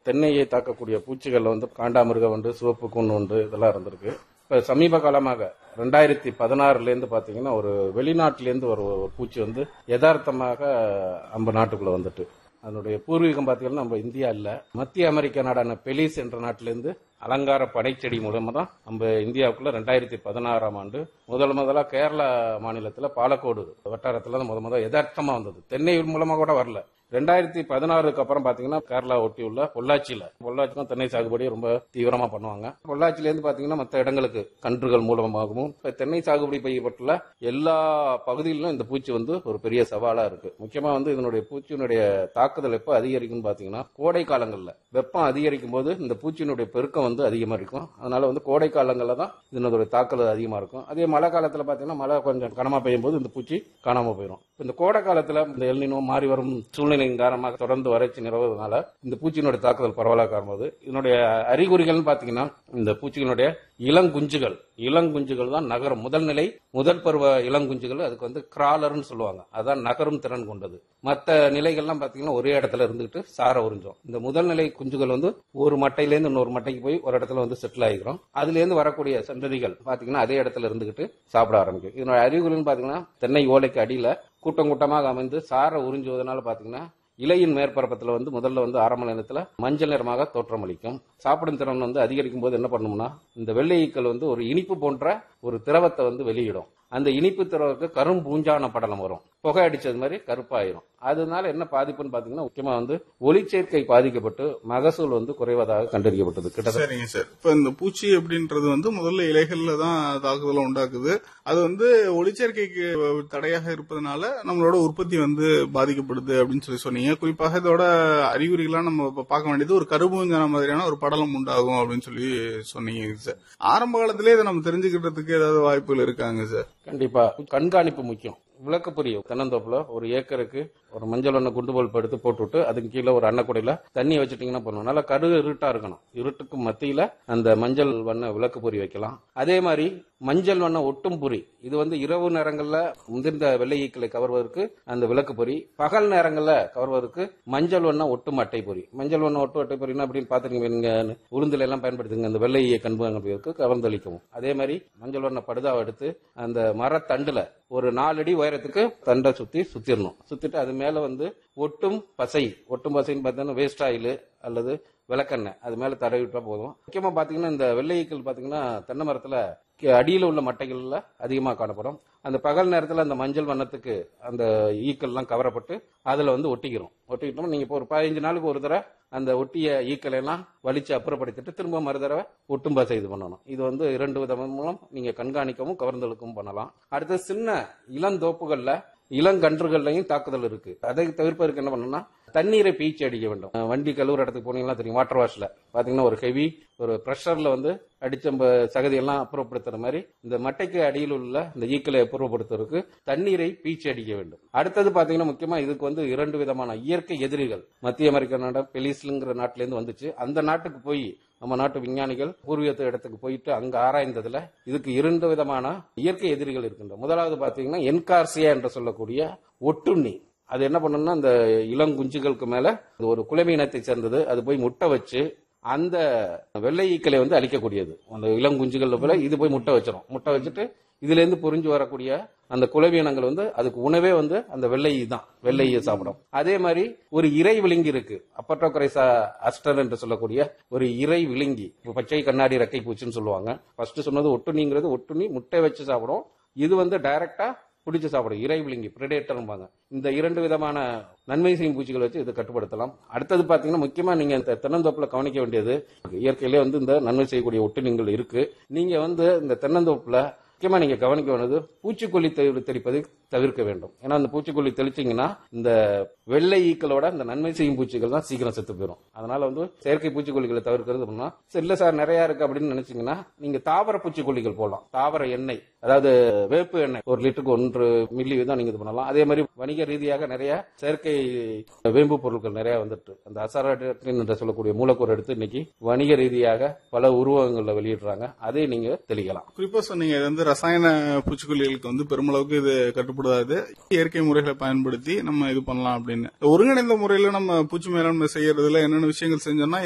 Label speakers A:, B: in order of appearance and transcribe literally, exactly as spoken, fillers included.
A: தென்னையை தாக்கக்கூடிய பூச்சிகள் வந்து காண்டாமிருக வண்டு, சிவப்பு கூன் வண்டு இதெல்லாம் இருந்திருக்கு. இப்ப சமீப காலமாக ரெண்டாயிரத்தி பதினாறுல இருந்து பாத்தீங்கன்னா ஒரு வெளிநாட்டிலேருந்து ஒரு பூச்சி வந்து யதார்த்தமாக நம்ம நாட்டுக்குள்ள வந்துட்டு, அதனுடைய பூர்வீகம் பாத்தீங்கன்னா நம்ம இந்தியா இல்ல, மத்திய அமெரிக்க நாடான பெலிஸ் என்ற நாட்டிலிருந்து அலங்கார படைச்செடி மூலமா தான் நம்ம இந்தியாவுக்குள்ள ரெண்டாயிரத்தி பதினாறாம் ஆண்டு முதல் முதலா கேரளா மாநிலத்துல பாலக்கோடு வட்டாரத்துல முத முதல் யதார்த்தமா வந்தது. தென்னை மூலமா கூட வரல. ரெண்டாயிரத்தி பதினாறுக்கு அப்புறம் பாத்தீங்கன்னா கேரளா ஒட்டி உள்ள பொள்ளாச்சியில பொள்ளாச்சிக்கும் தென்னை சாகுபடி ரொம்ப தீவிரமா பண்ணுவாங்க. பொள்ளாச்சியில இருந்து பாத்தீங்கன்னா மற்ற இடங்களுக்கு கன்றுகள் மூலமாகவும் இப்ப தென்னை சாகுபடி செய்யப்பட்டுள்ள எல்லா பகுதிகளிலும் இந்த பூச்சி வந்து ஒரு பெரிய சவாலா இருக்கு. முக்கியமா வந்து இதனுடைய பூச்சியினுடைய தாக்குதல் எப்ப அதிகரிக்கும் பாத்தீங்கன்னா கோடை காலங்கள்ல வெப்பம் அதிகரிக்கும் போது இந்த பூச்சியினுடைய பெருக்கம் வந்து அதிகமா இருக்கும். அதனால வந்து கோடை காலங்கள்ல தான் இதனுடைய தாக்குதல் அதிகமா இருக்கும். அதே மழை காலத்துல பாத்தீங்கன்னா மழை கொஞ்சம் கனமா பெய்யும் போது இந்த பூச்சி காணாம போயிடும். இந்த கோடை காலத்துல இந்த எல்னினோ மாறி வரும் சூழ்நிலை காரணமாக தொடர்ந்து வறட்சி நிலவுவதனால இந்த பூச்சியினுடைய தாக்குதல் பரவலாக காணும்போது இதனுடைய அறிகுறிகள் பாத்தீங்கன்னா இந்த பூச்சிகளுடைய இளங்குஞ்சுகள் இளங்குஞ்சுகள் தான் நகரும். முதல் நிலை முதல் பருவ இளங்குஞ்சுகள் அதுக்கு வந்து கிராலர்னு சொல்லுவாங்க. அதான் நகரும் திறன் கொண்டது. மற்ற நிலைகள்லாம் பாத்தீங்கன்னா ஒரே இடத்துல இருந்துட்டு சார உறிஞ்சோம். இந்த முதல் நிலை குஞ்சுகள் வந்து ஒரு மட்டையிலேருந்து இன்னொரு மட்டைக்கு போய் ஒரு இடத்துல வந்து செட்டில் ஆகிக்கிறோம். அதுல இருந்து வரக்கூடிய சந்ததிகள் பாத்தீங்கன்னா அதே இடத்துல இருந்துகிட்டு சாப்பிட ஆரம்பிக்கும். இதனுடைய அறிகுறிகள் பாத்தீங்கன்னா தென்னை ஓலைக்கு அடியில கூட்டம் கூட்டமாக அமைந்து சார உறிஞ்சுவதனால பாத்தீங்கன்னா இலையின் மேற்பரப்பத்துல வந்து முதல்ல வந்து ஆரம்ப நேரத்துல மஞ்சள் நிறமாக தோற்றமளிக்கும். சாப்பிடும் திறன் வந்து அதிகரிக்கும் போது என்ன பண்ணும்னா இந்த வெள்ளை ஈக்கள் வந்து ஒரு இனிப்பு போன்ற ஒரு திரவத்தை வந்து வெளியிடும். அந்த இனிப்பு திரவத்துக்கு கரும் பூஞ்சான படலம் வரும். புகை அடிச்சது மாதிரி கருப்பாயிரும். அதனால என்ன பாதிப்புன்னு பாத்தீங்கன்னா முக்கியமா வந்து ஒளிச்சேர்க்கை பாதிக்கப்பட்டு மகசூல் வந்து குறைவதாக கண்டறியப்பட்டது. கிட்டத்தட்ட
B: சரிங்க சார். இப்ப இந்த பூச்சி அப்படின்றது வந்து முதல்ல இலைகள்ல தான் தாக்குதலை உண்டாக்குது. அது வந்து ஒளிச்சேர்க்கைக்கு தடையாக இருப்பதனால நம்மளோட உற்பத்தி வந்து பாதிக்கப்படுது அப்படின்னு சொல்லி சொன்னீங்க. குறிப்பாக இதோட அறிகுறிகளா நம்ம பார்க்க வேண்டியது ஒரு கரும்பூஞ்சான மாதிரியான ஒரு படலம் உண்டாகும் அப்படின்னு சொல்லி சொன்னீங்க சார். ஆரம்ப காலத்திலே இதை நம்ம தெரிஞ்சுக்கிட்டதுக்கு ஏதாவது வாய்ப்புகள் இருக்காங்க சார்?
A: கண்டிப்பா கண்காணிப்பு முக்கியம். விளக்கு புரியும். தென்னந்தோப்புல ஒரு ஏக்கருக்கு ஒரு மஞ்சள் ஒண்ணு குண்டு பல்ப் எடுத்து போட்டுவிட்டு அதுக்கு கீழே ஒரு அன்னக்குடையில தண்ணி வச்சுட்டீங்கன்னா போதும். நல்லா கரு இருட்டா இருக்கணும். இருட்டுக்கு மத்தியில அந்த மஞ்சள் வண்ண விளக்கு பொறி வைக்கலாம். அதே மாதிரி மஞ்சள் வண்ண ஒட்டும் பொறி, இது வந்து இரவு நேரங்கள்ல முதிர்ந்த வெள்ளை ஈக்களை கவர்வதற்கு அந்த விளக்கு பொறி, பகல் நேரங்கள்ல கவர்வதற்கு மஞ்சள் வண்ண ஒட்டும் அட்டை பொறி. மஞ்சள் வண்ண ஒட்டு அட்டை பொறினா அப்படின்னு பாத்துருக்கீங்க, நீங்க உளுந்துல எல்லாம் பயன்படுத்துங்க அந்த வெள்ளை ஈய கண்புக்கு கவர்ந்தளிக்கவும். அதே மாதிரி மஞ்சள் வண்ண படுதாவை எடுத்து அந்த மரத்தண்டுல ஒரு நாலு அடி உயரத்துக்கு தண்டை சுத்தி சுத்திடணும். சுத்திட்டு அது மேல வந்து ஒட்டும் பசை, ஒட்டும் பசைன்னு பார்த்தீங்கன்னா வேஸ்ட் ஆயில் அல்லது விளக்கெண்ணெய் அது மேல தடவி விட்டா போதும். முக்கியமா பாத்தீங்கன்னா இந்த வெள்ளை ஈக்கள் பாத்தீங்கன்னா தென்னை மரத்துல அடியில உள்ள மட்டைகள்ல அதிகமா காணப்படும். அந்த பகல் நேரத்துல அந்த மஞ்சள் வண்ணத்துக்கு அந்த ஈக்கள் எல்லாம் கவரப்பட்டு அதுல வந்து ஒட்டிக்கிறோம். ஒட்டிக்கிட்டோம் நீங்க இப்போ ஒரு பதினஞ்சு நாளுக்கு ஒரு தடவை அந்த ஒட்டிய ஈக்களை எல்லாம் வலிச்சு அப்புறப்படுத்திட்டு திரும்ப மறுதடவை ஒட்டும் பசை இது பண்ணணும். இது வந்து இரண்டு விதம் மூலம் நீங்க கண்காணிக்கவும் கவர்ந்தெழுக்கவும் பண்ணலாம். அடுத்து சின்ன இளந்தோப்புகள்ல இளங்கன்றுகள்லையும் தாக்குதல் இருக்கு. அதை தவிர்ப்பதற்கு என்ன பண்ணணும்னா தண்ணீரை பீச்சி அடிக்க வேண்டும். வண்டி கழுவுற இடத்துக்கு போனீங்கன்னா தெரியும், வாட்டர் வாஷ்ல பாத்தீங்கன்னா ஒரு ஹெவி ஒரு பிரஷர்ல வந்து அடிச்ச சகதி எல்லாம் அப்புறப்படுத்துற மாதிரி இந்த மட்டைக்கு அடியில் உள்ள இந்த ஈக்களை அப்புறப்படுத்துறதுக்கு தண்ணீரை பீச்சி அடிக்க வேண்டும். அடுத்தது பாத்தீங்கன்னா முக்கியமா இதுக்கு வந்து இரண்டு விதமான இயற்கை எதிரிகள் மத்திய அமெரிக்க நாடு பெலிஸ்ங்கிற நாட்டில இருந்து வந்துச்சு. அந்த நாட்டுக்கு போய் நம்ம நாட்டு விஞ்ஞானிகள் பூர்வீகத்து இடத்துக்கு போயிட்டு அங்க ஆராய்ந்ததுல இதுக்கு இரண்டு விதமான இயற்கை எதிரிகள் இருக்கின்றன. முதலாவது பாத்தீங்கன்னா என்கார்சியா என்று சொல்லக்கூடிய ஒட்டுண்ணி. அது என்ன பண்ணணும்னா அந்த இளங்குஞ்சுகளுக்கு மேல ஒரு குளவி இனத்தை சேர்ந்தது, அது போய் முட்டை வச்சு அந்த வெள்ளை ஈக்களை வந்து அழிக்கக்கூடியது. அந்த இளங்குஞ்சுகள் போல இது போய் முட்டை வச்சிடும். முட்டை வச்சுட்டு இதுல இருந்து புரிஞ்சு வரக்கூடிய அந்த குளவி இனங்கள் வந்து அதுக்கு உணவே வந்து அந்த வெள்ளை தான், வெள்ளையை சாப்பிடும். அதே மாதிரி ஒரு இறை விழுங்கி இருக்கு, அப்பட்டோகரைசா அஸ்டர் என்று சொல்லக்கூடிய ஒரு இறை விழுங்கி, பச்சை கண்ணாடி ரெக்கை பூச்சின்னு சொல்லுவாங்க. ஃபர்ஸ்ட் சொன்னது ஒட்டுண்ணிங்கிறது, ஒட்டுண்ணி முட்டை வச்சு சாப்பிடும். இது வந்து டைரக்டா பிடிச்சு சாப்பிடும், இறை விழுங்கி பிரெடேட்டர்பாங்க. இந்த இரண்டு விதமான நன்மை செய்யும் பூச்சிகள் வச்சு இதை கட்டுப்படுத்தலாம். அடுத்தது பாத்தீங்கன்னா முக்கியமா நீங்க இந்த தென்னந்தோப்புல கவனிக்க வேண்டியது, இயற்கையிலே வந்து இந்த நன்மை செய்யக்கூடிய ஒட்டுண்ணிகள் இருக்கு. நீங்க வந்து இந்த தென்னந்தோப்புல முக்கியமா நீங்க கவனிக்க வேண்டியது பூச்சிக்கொல்லி தெளிப்பதை தவிர்க்க வேண்டும். ஏன்னா அந்த பூச்சிக்கொல்லி தெளிச்சீங்கன்னா இந்த வெள்ளை ஈக்களோட இந்த நன்மை செய்யும் பூச்சிகள் தான் சீக்கிரம் செத்து போயிடும். அதனால வந்து செயற்கை பூச்சிக்கொல்லிகளை தவிர்க்கிறது அப்படின்னா இல்ல சார் நிறைய இருக்கு அப்படின்னு நினைச்சீங்கன்னா நீங்க தாவர பூச்சிக்கொல்லிகள் போடலாம். தாவர எண்ணெய், அதாவது வேப்பு எண்ணெய் ஒரு லிட்டருக்கு ஒன்று மில்லி தான் நீங்க இது பண்ணலாம். அதே மாதிரி வணிக ரீதியாக நிறைய செயற்கை வேம்பு பொருட்கள் நிறைய வந்துட்டு அந்த அசாராட்டின் என்று சொல்லக்கூடிய மூலக்கூறு எடுத்து இன்னைக்கு வணிக ரீதியாக பல உருவகங்கள்ல வெளியிடுறாங்க. அதை நீங்க தெளிக்கலாம்.
B: குறிப்பா சொன்னீங்க ரசாயன பூச்சிக்கொல்லிகளுக்கு வந்து பெருமளவுக்கு இது கட்டுப்படாது, இயற்கை முறைகளை பயன்படுத்தி நம்ம இது பண்ணலாம் அப்படின்னு. ஒருங்கிணைந்த முறையில நம்ம பூச்சி மேலாண்மை செய்யறதுல என்னென்ன விஷயங்கள் செஞ்சோம்னா